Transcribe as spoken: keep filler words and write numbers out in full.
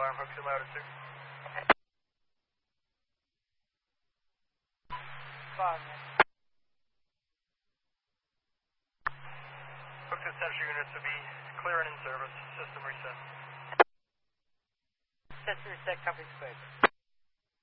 alarm, hooks and loaded, sir. Five. Hooks and sensor units will be clear and in service. System reset. System reset, copy squared.